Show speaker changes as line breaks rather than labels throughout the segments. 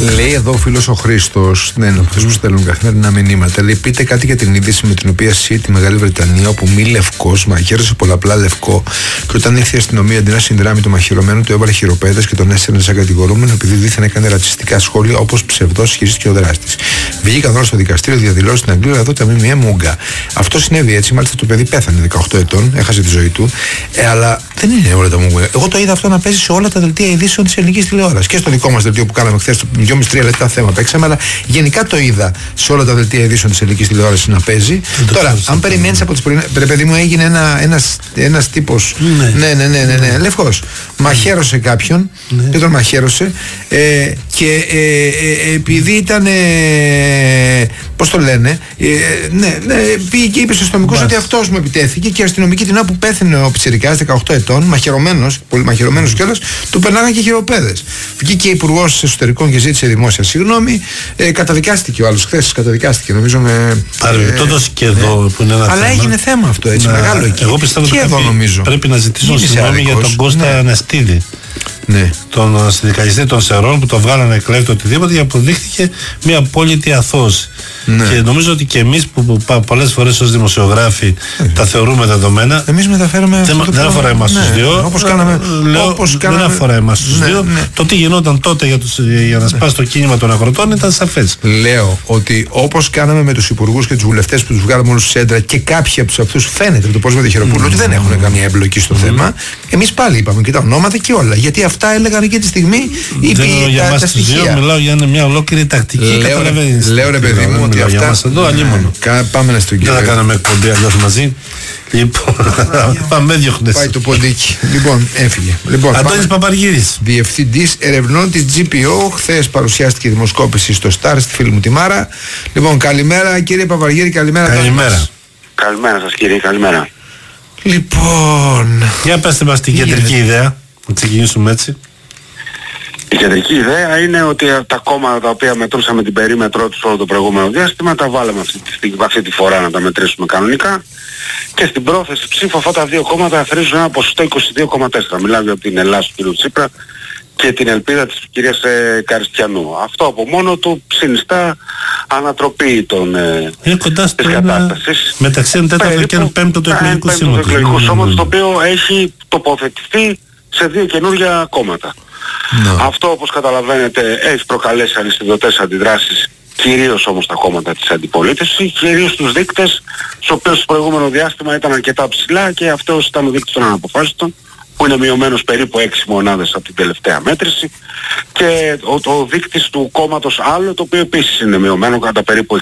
Λέει εδώ ο φίλος ο Χρήστος, ναι, αυτούς που στέλνουν καθημερινά μηνύματα. Λέει, πείτε κάτι για την είδηση με την οποία ΣΥ τη Μεγάλη Βρετανία, όπου μη λευκός μαχαίρωσε πολλαπλά λευκό. Και όταν ήρθε η αστυνομία, αντί να συνδράμει το μαχαιρωμένο, του έβαλε χειροπέδες και τον έσαιρνε σαν κατηγορούμενο, επειδή δήθεν έκανε ρατσιστικά σχόλια, όπως ψευδός ισχυρίστηκε ο δράστης. Βγήκαν τώρα στο δικαστήριο, διαδηλώσει στην Αγγλία, εδώ τα ΜΜΕ μούγκα. Αυτό συνέβη έτσι, μάλιστα το παιδί πέθανε 18 ετών, έχασε τη ζωή του. Αλλά δεν είναι όλα τα μούγκα. Εγώ το είδα αυτό να παίζει σε όλα τα δελτία ειδήσεων της ελληνικής τηλεόρασης. Και στο δικό μας δελτίο που κάναμε χθες, 2,5-3 λεπτά θέμα παίξαμε, αλλά γενικά το είδα σε όλα τα δελτία ειδήσεων της ελληνικής τηλεόρασης να παίζει. Τώρα, αν περιμένεις από τις πρωινές. Παιδί μου, έγινε ένας τύπος. Ναι, λευκός. Μαχαίρωσε κάποιον, δεν τον μαχαίρωσε. Και επειδή ήταν. Πώς το λένε, πήγε και είπε στους αστυνομικούς ότι αυτός μου επιτέθηκε, και οι αστυνομικοί την ώρα που πέθανε ο πιτσιρικάς 18 ετών, μαχαιρωμένος, πολύ μαχαιρωμένος κιόλας, του περνάγαν και χειροπέδες. Βγήκε υπουργός εσωτερικών και ζήτησε δημόσια συγγνώμη. Καταδικάστηκε ο άλλος χθες, καταδικάστηκε νομίζω με.
Παρεμπιπτόντως και εδώ που είναι ένα
αλλά
θέμα.
Έγινε θέμα αυτό έτσι, μεγάλο εκεί.
Εγώ πιστεύω
και
ότι
εδώ νομίζω.
Πρέπει να ζητήσω συγγνώμη για τον Κώστα Αναστίδη.
Ναι.
Τον συνδικαλιστή των Σερών που το βγάλανε εκλέκτο οτιδήποτε, γιατί αποδείχθηκε μια απόλυτη αθώωση. Ναι. Και νομίζω ότι και εμείς που πολλές φορές ως δημοσιογράφοι τα θεωρούμε δεδομένα.
Εμείς μεταφέρουμε.
Δεν αφορά εμάς τους δύο.
Όπως κάναμε.
Δεν αφορά εμάς τους δύο. Το τι γινόταν τότε για να σπάσει το κίνημα των αγροτών ήταν σαφές.
Λέω ότι όπως κάναμε με τους υπουργούς και τους βουλευτές που τους βγάλαμε όλους στους έντρα, και κάποιοι από αυτούς φαίνεται το πώς με τη Χεροπούλου ότι δεν έχουν καμία εμπλοκή στο θέμα. Εμείς πάλι είπαμε και τα ονόματα και όλα. Γιατί αυτά έλεγαν και τη στιγμή τα στοιχεία.
Μιλάω για μια ολόκληρη τακτική.
Λέω ρε παιδί μου ότι αυτά. Πάμε να στον κύριο.
Δεν θα κάναμε εκπομπή αλλιώς μαζί. Λοιπόν, πάμε διώχνες.
Πάει το ποντίκι. Λοιπόν, έφυγε.
Αντώνης Παπαργύρης,
διευθυντής ερευνών της GPO. Χθες παρουσιάστηκε η δημοσκόπηση στο Star, στη φίλη μου τη Μάρα. Λοιπόν, καλημέρα κύριε Παπαργύρη, καλημέρα.
Καλημέρα σας κύριε, καλημέρα.
Λοιπόν,
για πέστε μας την κεντρική ιδέα, να ξεκινήσουμε έτσι.
Η κεντρική ιδέα είναι ότι τα κόμματα τα οποία μετρούσαμε την περίμετρό τους όλο το προηγούμενο διάστημα τα βάλαμε αυτή τη φορά να τα μετρήσουμε κανονικά, και στην πρόθεση ψήφου αυτά τα δύο κόμματα θρίζουν ένα ποσοστό 22,4. Μιλάμε για την Ελλάδα του κ. Τσίπρα και την ελπίδα της κυρίας Καριστιανού. Αυτό από μόνο του συνιστά ανατροπή
είναι κοντά
της κατάστασης.
Μεταξύ 4 και 5 του εκλογικού σώματος.
Το οποίο έχει τοποθετηθεί σε δύο καινούργια κόμματα. Αυτό, όπως καταλαβαίνετε, έχει προκαλέσει ανισθητωτές αντιδράσεις, κυρίως όμως τα κόμματα της αντιπολίτευσης, κυρίως τους δείκτες, στους οποίους στο προηγούμενο διάστημα ήταν αρκετά ψηλά, και αυτός ήταν ο δείκτης των αναποφάσιστων, που είναι μειωμένος περίπου 6 μονάδες από την τελευταία μέτρηση, και ο δείκτης του κόμματος άλλο, το οποίο επίσης είναι μειωμένο κατά περίπου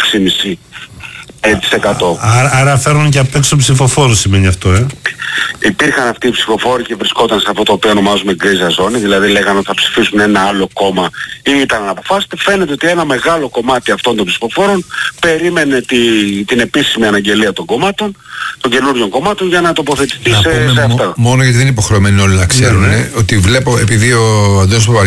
6,5%.
Άρα φέρνουν και απ' έξω ψηφοφόρους, σημαίνει αυτό,
Υπήρχαν αυτοί οι ψηφοφόροι και βρισκόταν σε αυτό το οποίο ονομάζουμε γκρίζα ζώνη, δηλαδή λέγανε ότι θα ψηφίσουν ένα άλλο κόμμα ή ήταν αναποφάσιστοι. Φαίνεται ότι ένα μεγάλο κομμάτι αυτών των ψηφοφόρων περίμενε την επίσημη αναγγελία των κομμάτων, των καινούριων κομμάτων, για να τοποθετηθεί σε αυτά.
Μόνο γιατί δεν είναι υποχρεωμένοι όλοι να ξέρουν ότι βλέπω, επειδή ο Αντώνης